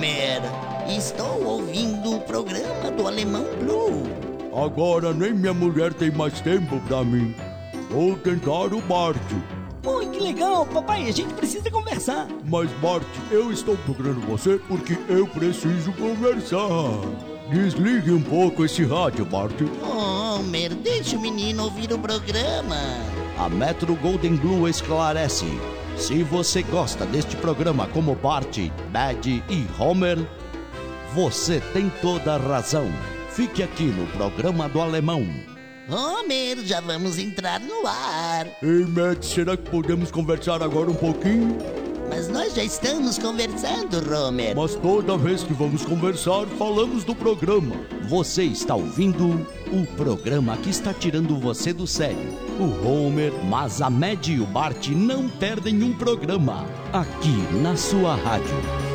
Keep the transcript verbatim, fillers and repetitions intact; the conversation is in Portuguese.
Homer. Estou ouvindo o programa do Alemão Blue. Agora nem minha mulher tem mais tempo pra mim. Vou tentar o Bart. Pô, que legal, papai, a gente precisa conversar. Mas Bart, eu estou procurando você porque eu preciso conversar. Desligue um pouco esse rádio, Bart. Homer, deixa o menino ouvir o programa. A Metro Golden Blue esclarece: se você gosta deste programa como Bart, Bad e Homer, você tem toda a razão. Fique aqui no programa do Alemão. Homer, já vamos entrar no ar. Ei, Matt, será que podemos conversar agora um pouquinho? Mas nós já estamos conversando, Homer. Mas toda vez que vamos conversar, falamos do programa. Você está ouvindo o programa que está tirando você do sério. O Homer, mas a Mad e o Bart não perdem um programa aqui na sua rádio.